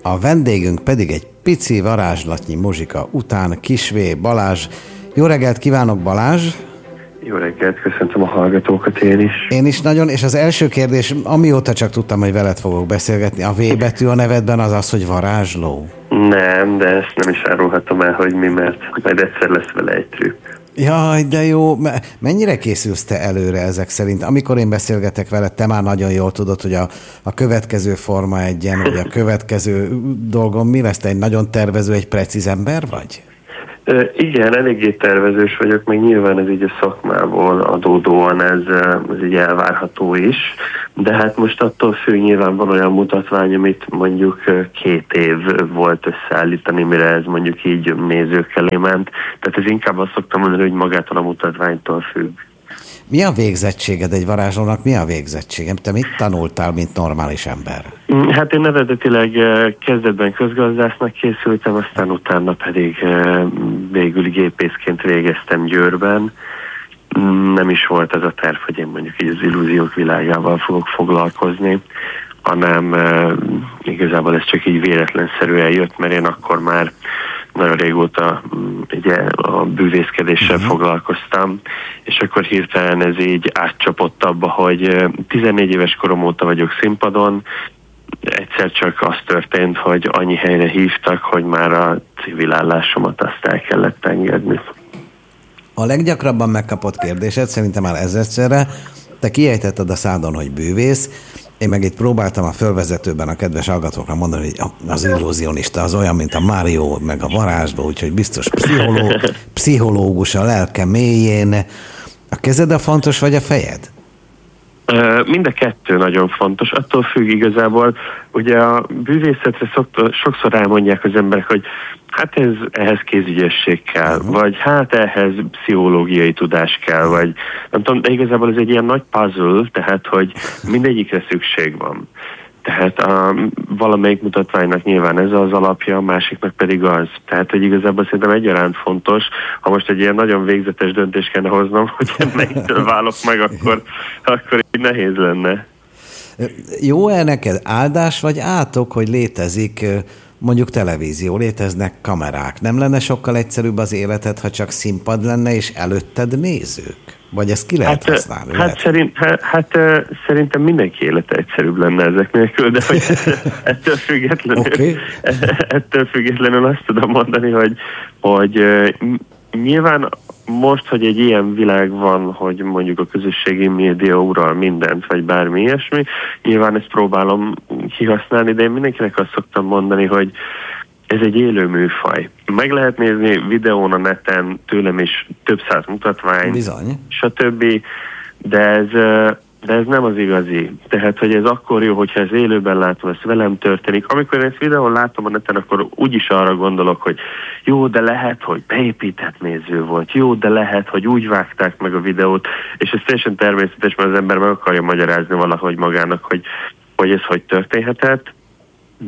a vendégünk pedig egy pici varázslatnyi muzsika után Kisvé Balázs. Jó reggelt kívánok, Balázs! Jó reggelt, köszöntöm a hallgatókat én is. Én is nagyon, és az első kérdés, amióta csak tudtam, hogy veled fogok beszélgetni, a V betű a nevedben az, hogy varázsló? Nem, de ezt nem is árulhatom el, hogy mi, mert majd egyszer lesz vele egy trükk. Jaj, de jó. Mennyire készülsz te előre ezek szerint? Amikor én beszélgetek veled, te már nagyon jól tudod, hogy a következő Forma 1-en, vagy a következő dolgon mi lesz? Te egy nagyon tervező, egy precíz ember vagy? Igen, eléggé tervezős vagyok, meg nyilván ez így a szakmából adódóan ez így elvárható is, de hát most attól függ, nyilván van olyan mutatvány, amit mondjuk 2 év volt összeállítani, mire ez mondjuk így nézők elé ment, tehát ez inkább azt szoktam mondani, hogy magától a mutatványtól függ. Mi a végzettséged egy varázslónak? Mi a végzettségem? Te mit tanultál, mint normális ember? Hát én eredetileg kezdetben közgazdásznak készültem, aztán utána pedig végül gépészként végeztem Győrben. Nem is volt ez a terv, hogy én mondjuk így az illúziók világával fogok foglalkozni, hanem igazából ez csak így véletlenszerűen jött, mert én akkor már nagyon régóta ugye a bűvészkedéssel foglalkoztam, és akkor hirtelen ez így átcsapott abba, hogy 14 éves korom óta vagyok színpadon, egyszer csak az történt, hogy annyi helyre hívtak, hogy már a civil állásomat azt el kellett engedni. A leggyakrabban megkapott kérdésed, szerintem már ezerszerre, te kiejtetted a szádon, hogy bűvész. Én meg itt próbáltam a fölvezetőben a kedves hallgatóknak mondani, hogy az illúzionista az olyan, mint a Mario, meg a varázsló, úgyhogy biztos pszichológus a lelke mélyén. A kezed a fontos, vagy a fejed? Mind a kettő nagyon fontos, attól függ igazából, ugye a bűvészetre sokszor elmondják az emberek, hogy hát ehhez kézügyesség kell, vagy hát ehhez pszichológiai tudás kell, vagy nem tudom, de igazából ez egy ilyen nagy puzzle, tehát hogy mindegyikre szükség van. Tehát valamelyik mutatványnak nyilván ez az alapja, a másiknak pedig az. Tehát, hogy igazából szerintem egyaránt fontos, ha most egy ilyen nagyon végzetes döntést kellene hoznom, hogy melyiktől válok meg, akkor így nehéz lenne. Jó-e neked áldás vagy átok, hogy létezik mondjuk televízió, léteznek kamerák? Nem lenne sokkal egyszerűbb az életed, ha csak színpad lenne, és előtted nézők? Vagy ezt ki lehet használni? Szerintem mindenki élete egyszerűbb lenne ezek nélkül, de hogy ettől függetlenül azt tudom mondani, hogy nyilván most, hogy egy ilyen világ van, hogy mondjuk a közösségi média ural mindent, vagy bármi ilyesmi, nyilván ezt próbálom kihasználni, de én mindenkinek azt szoktam mondani, hogy ez egy élő műfaj. Meg lehet nézni videón a neten, tőlem is több száz mutatvány, bizony, stb., de ez nem az igazi. Tehát, hogy ez akkor jó, hogyha ez élőben látom, ez velem történik. Amikor én ezt videón látom a neten, akkor úgyis arra gondolok, hogy jó, de lehet, hogy beépített néző volt. Jó, de lehet, hogy úgy vágták meg a videót, és ez teljesen természetes, mert az ember meg akarja magyarázni valahogy magának, hogy ez hogy történhetett, de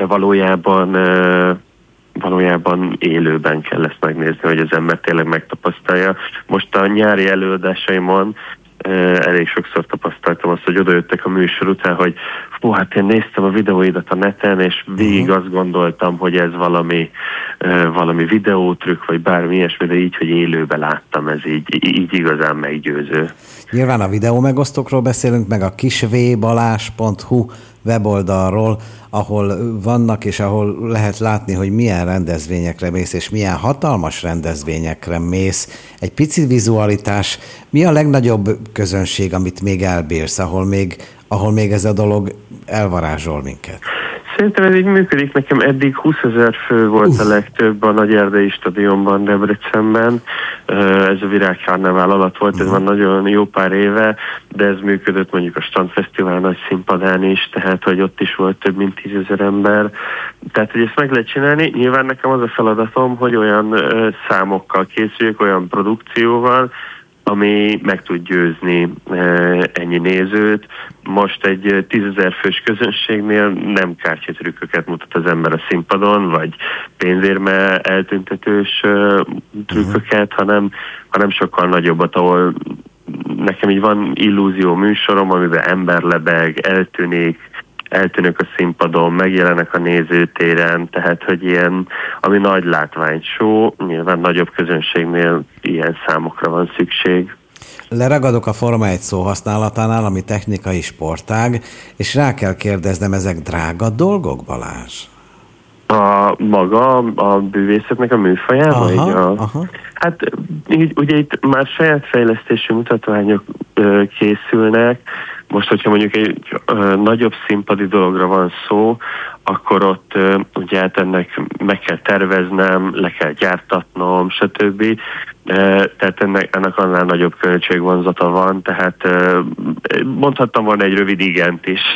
valójában élőben kell ezt megnézni, hogy az ember tényleg megtapasztalja. Most a nyári előadásaimon elég sokszor tapasztaltam azt, hogy odajöttek a műsor után, hogy hát én néztem a videóidat a neten, és végig azt gondoltam, hogy ez valami videótrükk, vagy bármi ilyesmi, de így, hogy élőben láttam, ez így igazán meggyőző. Nyilván a videó megosztókról beszélünk, meg a kisvbalázs.hu weboldalról, ahol vannak, és ahol lehet látni, hogy milyen rendezvényekre mész, és milyen hatalmas rendezvényekre mész. Egy pici vizualitás. Mi a legnagyobb közönség, amit még elbírsz, ahol még ez a dolog elvarázsol minket? Szerintem ez így működik. Nekem eddig 20 000 fő volt a legtöbb a Nagy Erdélyi Stadionban, Debrecenben. Ez a Virágkarnevál alatt volt, ez már nagyon jó pár éve, de ez működött mondjuk a Strandfesztivál nagy színpadán is, tehát hogy ott is volt több mint 10 000 ember. Tehát, hogy ezt meg lehet csinálni. Nyilván nekem az a feladatom, hogy olyan számokkal készüljek, olyan produkcióval, ami meg tud győzni ennyi nézőt. Most egy 10 000 fős közönségnél nem kártyatrükköket mutat az ember a színpadon, vagy pénzérme eltüntetős trükköket, hanem sokkal nagyobbat, ahol nekem így van illúzió műsorom, amiben ember lebeg, eltűnik, eltűnök a színpadon, megjelenek a nézőtéren, tehát hogy ilyen, ami nagy látványshow, nyilván nagyobb közönségnél ilyen számokra van szükség. Leragadok a Forma 1 szó használatánál, ami technikai sportág, és rá kell kérdeznem, ezek drága dolgok, Balázs? Maga a bűvészetnek a műfajában? Hát ugye itt már saját fejlesztésű mutatványok készülnek. Most, hogyha mondjuk egy nagyobb színpadi dologra van szó, akkor ott ugye hát ennek meg kell terveznem, le kell gyártatnom, stb. Tehát ennek annál nagyobb költségvonzata van, tehát mondhattam volna egy rövid igent is.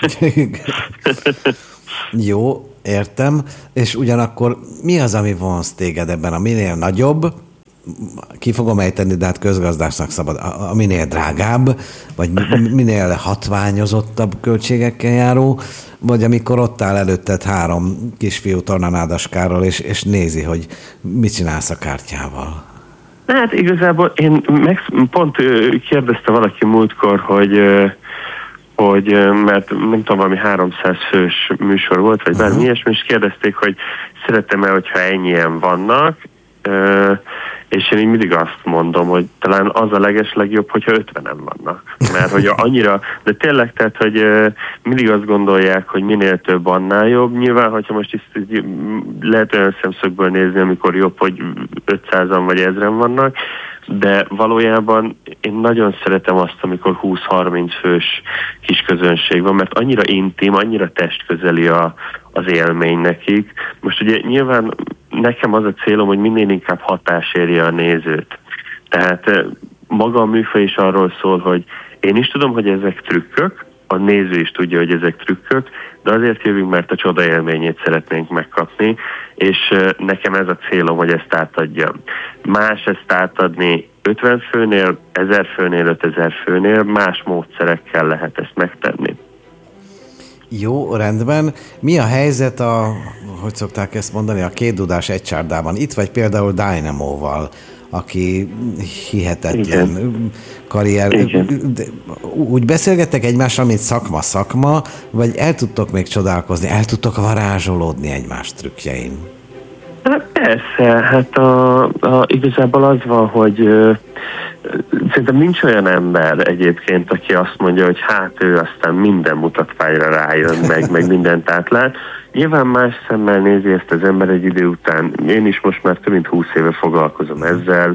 Jó, értem. És ugyanakkor mi az, ami vonz téged ebben? A minél nagyobb, ki fogom ejteni, de hát közgazdásznak szabad, a minél drágább, vagy minél hatványozottabb költségekkel járó, vagy amikor ott áll előtted 3 kisfiú tornanádaskárral, és nézi, hogy mit csinálsz a kártyával. Hát igazából én pont kérdezte valaki múltkor, hogy mert nem tudom, valami 300 fős műsor volt, vagy bármi ilyesmi, és kérdezték, hogy szeretem-e, hogyha ennyien vannak, és én így mindig azt mondom, hogy talán az a legeslegjobb, hogyha 50-en vannak. Mert hogy annyira, de tényleg, tehát, hogy mindig azt gondolják, hogy minél több, annál jobb. Nyilván, hogyha most is lehet olyan szemszögből nézni, amikor jobb, hogy 500-an vagy 1000-en vannak, de valójában én nagyon szeretem azt, amikor 20-30 fős kis közönség van, mert annyira intim, annyira testközeli az élmény nekik. Most ugye nyilván nekem az a célom, hogy minél inkább hatás érje a nézőt. Tehát maga a műfaj is arról szól, hogy én is tudom, hogy ezek trükkök, a néző is tudja, hogy ezek trükkök, de azért jövünk, mert a csoda élményét szeretnénk megkapni, és nekem ez a célom, hogy ezt átadjam. Más ezt átadni 50 főnél, 1000 főnél, 5000 főnél, más módszerekkel lehet ezt megtenni. Jó, rendben. Mi a helyzet hogy szokták ezt mondani, a két dudás egy csárdában? Itt vagy például Dynamo-val, aki hihetetlen karrier. Igen. Úgy beszélgettek egymással, mint szakma, vagy el tudtok még csodálkozni, el tudtok varázsolódni egymás trükkjein? Hát persze, hát igazából az van, hogy szerintem nincs olyan ember egyébként, aki azt mondja, hogy hát ő aztán minden mutatványra rájön, meg mindent átlát. Nyilván más szemmel nézi ezt az ember egy idő után. Én is most már több mint 20 éve foglalkozom ezzel.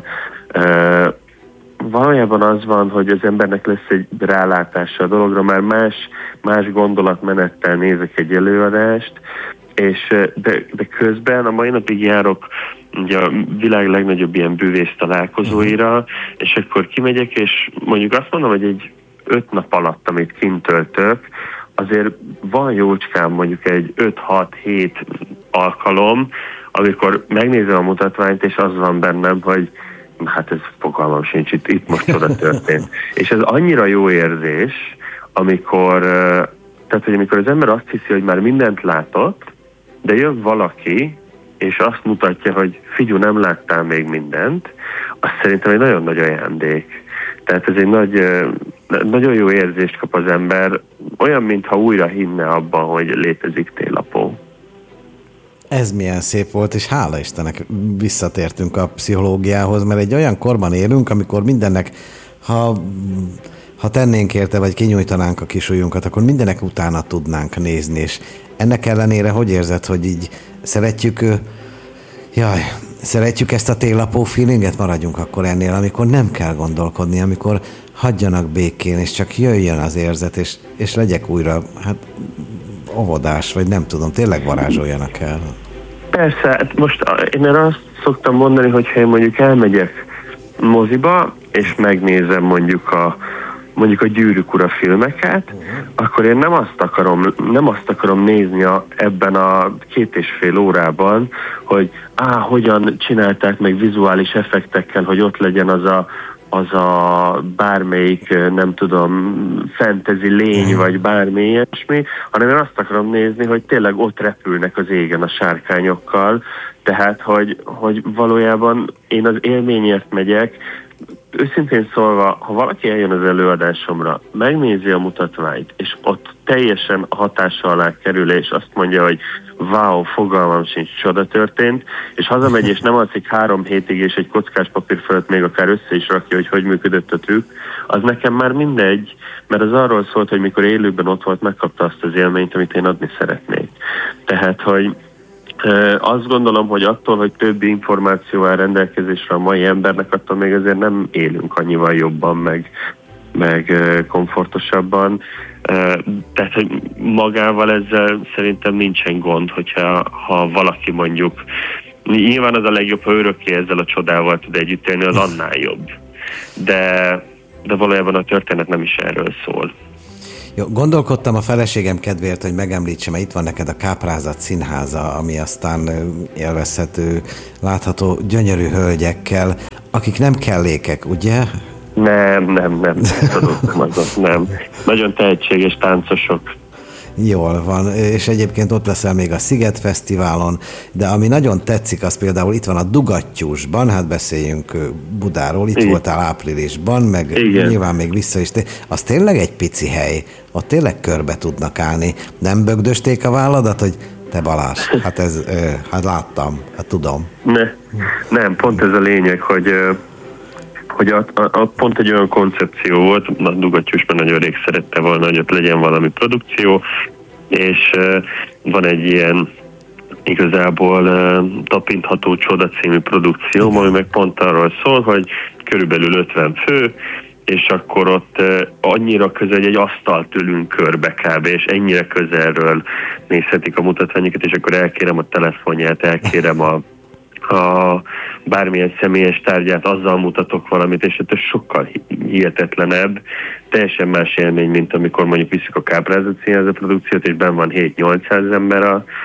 Valójában az van, hogy az embernek lesz egy rálátása a dologra, már más gondolatmenettel nézek egy előadást, és de közben a mai napig járok ugye a világ legnagyobb ilyen bűvész találkozóira, és akkor kimegyek, és mondjuk azt mondom, hogy egy 5 nap alatt, amit kint töltök, azért van jócskán mondjuk egy 5-6-7 alkalom, amikor megnézem a mutatványt, és az van bennem, hogy hát ez fogalmam sincs, itt most oda történt. És ez annyira jó érzés, amikor az ember azt hiszi, hogy már mindent látott, de jön valaki, és azt mutatja, hogy figyelj, nem láttál még mindent, az szerintem egy nagyon nagy ajándék. Tehát ez egy nagyon jó érzést kap az ember, olyan, mintha újra hinne abban, hogy létezik télapó. Ez milyen szép volt, és hála Istennek visszatértünk a pszichológiához, mert egy olyan korban élünk, amikor mindennek, ha tennénk érte, vagy kinyújtanánk a kis ujjunkat, akkor mindenek utána tudnánk nézni, és ennek ellenére hogy érzed, hogy így szeretjük ezt a télapó feelinget, maradjunk akkor ennél, amikor nem kell gondolkodni, amikor hagyjanak békén, és csak jöjjön az érzet, és legyek újra, óvodás, vagy nem tudom, tényleg varázsoljanak el. Persze, hát most én erre azt szoktam mondani, hogy ha én mondjuk elmegyek moziba, és megnézem mondjuk a Gyűrűk Ura filmeket, akkor én nem azt akarom nézni ebben a 2,5 órában, hogy hogyan csinálták meg vizuális effektekkel, hogy ott legyen az a bármelyik, nem tudom, fantasy lény, vagy bármi ilyesmi, hanem én azt akarom nézni, hogy tényleg ott repülnek az égen a sárkányokkal, tehát, hogy valójában én az élményért megyek, őszintén szólva, ha valaki eljön az előadásomra, megnézi a mutatványt, és ott teljesen hatása alá kerül, és azt mondja, hogy wow, fogalmam sincs, csoda történt, és hazamegy, és nem alszik 3 hétig, és egy kockás papír fölött még akár össze is rakja, hogy működött a trükk, az nekem már mindegy, mert az arról szólt, hogy mikor élőben ott volt, megkapta azt az élményt, amit én adni szeretnék. Tehát, hogy azt gondolom, hogy attól, hogy több információ áll rendelkezésre a mai embernek, attól még azért nem élünk annyival jobban, meg komfortosabban. Tehát, hogy magával ezzel szerintem nincsen gond, ha valaki mondjuk, nyilván az a legjobb, ha örökké ezzel a csodával tud együtt élni, az annál jobb. De valójában a történet nem is erről szól. Jó, gondolkodtam a feleségem kedvéért, hogy megemlítsem, mert itt van neked a Káprázat Színháza, ami aztán élvezhető, látható gyönyörű hölgyekkel, akik nem kellékek, ugye? Nem. Nem. Nagyon tehetséges táncosok. Jól van, és egyébként ott leszel még a Sziget Fesztiválon, de ami nagyon tetszik, az például itt van a Dugattyúsban, hát beszéljünk Budáról, itt voltál áprilisban, meg igen. Nyilván még vissza is. Az tényleg egy pici hely, ott tényleg körbe tudnak állni. Nem bögdösték a válladat, hogy te Balázs, hát láttam, hát tudom. Nem, pont ez a lényeg, hogy pont egy olyan koncepció volt, a Dugattyúsban nagyon rég szerette volna, hogy ott legyen valami produkció, és van egy ilyen igazából tapintható Csoda című produkció, ami meg pont arról szól, hogy körülbelül 50 fő, és akkor ott annyira közel, egy asztalt ülünk körbe kb. És ennyire közelről nézhetik a mutatványokat, és akkor elkérem a telefonját, elkérem a bármilyen személyes tárgyát, azzal mutatok valamit, és ez sokkal hihetetlenebb, teljesen más élmény, mint amikor mondjuk viszik a Káprázat Színháza produkciót, és benn van 7-800 ember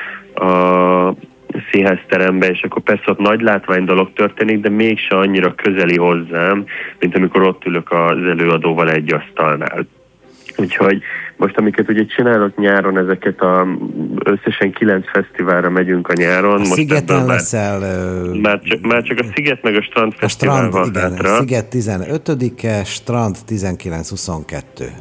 a színházterembe, és akkor persze ott nagy látvány dolog történik, de mégse annyira közeli hozzám, mint amikor ott ülök az előadóval egy asztalnál. Úgyhogy most, amiket ugye csinálok nyáron, ezeket összesen 9 fesztiválra megyünk a nyáron. A Szigeten leszel... Már csak a Sziget meg a Strand Fesztivál van igen, hátra. Sziget 15-e, Strand 19-22.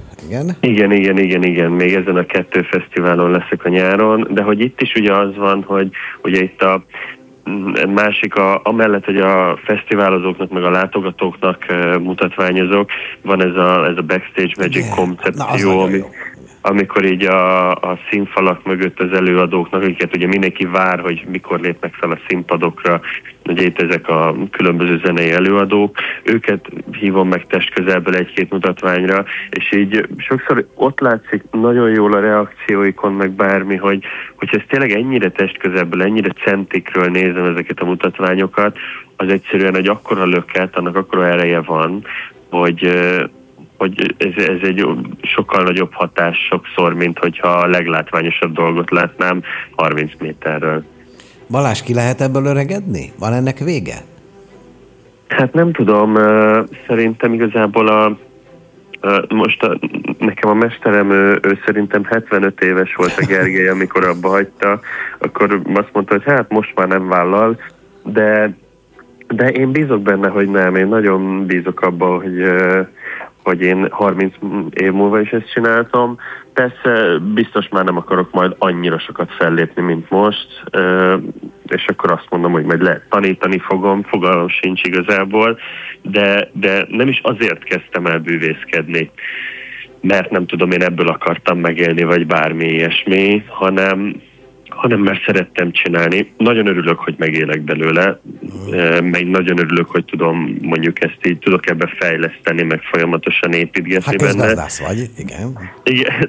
Igen. Még ezen a 2 fesztiválon leszek a nyáron, de hogy itt is ugye az van, hogy ugye itt a másik, amellett, hogy a fesztiválozóknak, meg a látogatóknak mutatványozok, van ez a Backstage Magic koncepció, amikor így a színfalak mögött az előadóknak, akiket ugye mindenki vár, hogy mikor lépnek fel a színpadokra, ugye itt ezek a különböző zenei előadók, őket hívom meg testközelből 1-2 mutatványra, és így sokszor ott látszik nagyon jól a reakcióikon, meg bármi, hogy ez tényleg ennyire testközelből, ennyire centikről nézem ezeket a mutatványokat, az egyszerűen egy akkora löket, annak akkora ereje van, hogy ez egy sokkal nagyobb hatás sokszor, mint hogyha a leglátványosabb dolgot látnám 30 méterről. Balázs, ki lehet ebből öregedni? Van ennek vége? Hát nem tudom, szerintem igazából nekem a mesterem, ő szerintem 75 éves volt a Gergely, amikor abba hagyta, akkor azt mondta, hogy hát most már nem vállal, de én bízok benne, hogy nem, én nagyon bízok abban, hogy én 30 év múlva is ezt csináltam. Persze biztos már nem akarok majd annyira sokat fellépni, mint most, és akkor azt mondom, hogy majd lehet tanítani fogom, fogalmam sincs igazából, de nem is azért kezdtem el bűvészkedni, mert nem tudom, én ebből akartam megélni, vagy bármi ilyesmi, hanem mert szerettem csinálni. Nagyon örülök, hogy megélek belőle, meg nagyon örülök, hogy tudom, mondjuk ezt így tudok ebbe fejleszteni, meg folyamatosan építgetni benne. Hát közgazdász vagy, igen. Igen,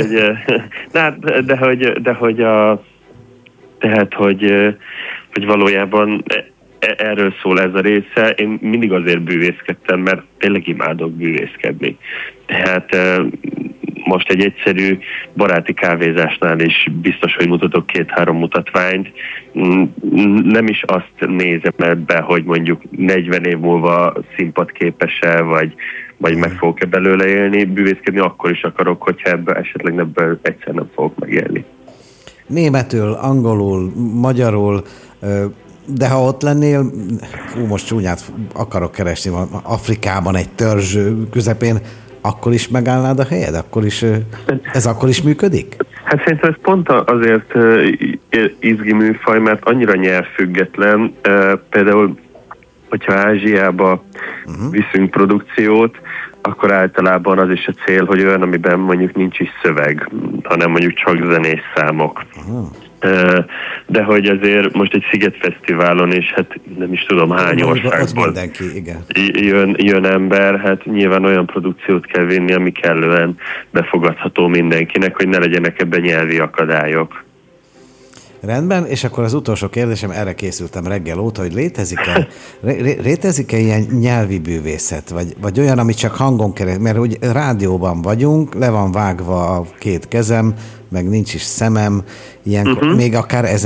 hogy valójában erről szól ez a része. Én mindig azért bűvészkedtem, mert tényleg imádok bűvészkedni. Tehát most egy egyszerű baráti kávézásnál is biztos, hogy mutatok 2-3 mutatványt. Nem is azt nézem ebbe, hogy mondjuk 40 év múlva színpadképes-e, vagy meg fogok-e belőle élni. Bűvészkedni akkor is akarok, hogyha ebből egyszer nem fogok megélni. Németül, angolul, magyarul, De ha ott lennél, most csúnyát akarok keresni, van Afrikában egy törzs közepén, akkor is megállnád a helyed? Ez akkor is működik? Hát szerintem ez pont azért izgi műfaj, mert annyira nyelvfüggetlen. Például, hogyha Ázsiába viszünk produkciót, akkor általában az is a cél, hogy olyan, amiben mondjuk nincs is szöveg, hanem mondjuk csak zenés számok. De hogy azért most egy Szigetfesztiválon, és hát nem is tudom hány országból jön ember, hát nyilván olyan produkciót kell vinni, ami kellően befogadható mindenkinek, hogy ne legyenek ebben nyelvi akadályok. Rendben, és akkor az utolsó kérdésem, erre készültem reggel óta, hogy létezik-e ilyen nyelvi bűvészet, vagy olyan, ami csak hangon keresztül, mert úgy rádióban vagyunk, le van vágva a két kezem, meg nincs is szemem, ilyenkor még akár